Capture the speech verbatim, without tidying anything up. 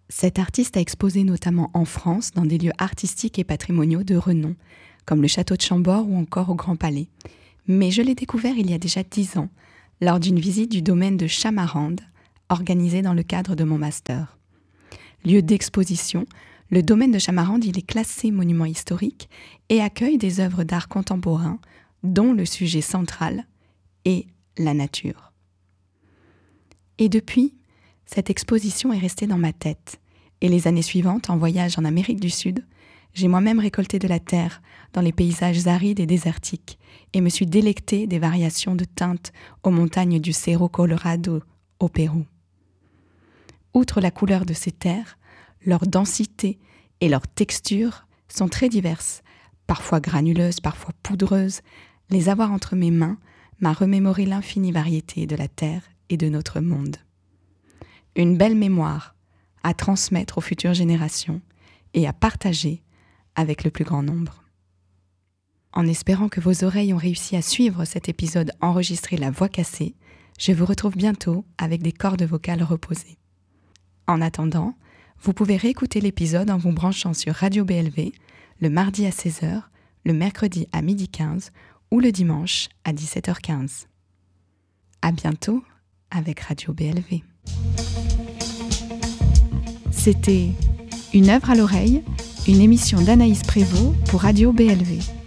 Cet artiste a exposé notamment en France dans des lieux artistiques et patrimoniaux de renom, comme le château de Chambord ou encore au Grand Palais. Mais je l'ai découvert il y a déjà dix ans, lors d'une visite du domaine de Chamarande, organisée dans le cadre de mon master. Lieu d'exposition, le domaine de Chamarande il est classé monument historique et accueille des œuvres d'art contemporain, dont le sujet central est la nature. Et depuis, cette exposition est restée dans ma tête. Et les années suivantes, en voyage en Amérique du Sud, j'ai moi-même récolté de la terre dans les paysages arides et désertiques et me suis délectée des variations de teintes aux montagnes du Cerro Colorado au Pérou. Outre la couleur de ces terres, leur densité et leur texture sont très diverses, parfois granuleuses, parfois poudreuses. Les avoir entre mes mains m'a remémoré l'infinie variété de la terre et de notre monde. Une belle mémoire à transmettre aux futures générations et à partager avec le plus grand nombre. En espérant que vos oreilles ont réussi à suivre cet épisode enregistré la voix cassée, je vous retrouve bientôt avec des cordes vocales reposées. En attendant, vous pouvez réécouter l'épisode en vous branchant sur Radio B L V le mardi à seize heures, le mercredi à midi quinze ou le dimanche à dix-sept heures quinze. À bientôt avec Radio B L V. C'était Une œuvre à l'oreille, une émission d'Anaïs Prévost pour Radio B L V.